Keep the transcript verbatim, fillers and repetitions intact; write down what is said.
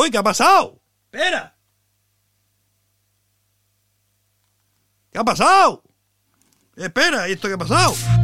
Uy, ¿qué ha pasado? Espera. ¿Qué ha pasado? Espera, ¿y esto qué ha pasado?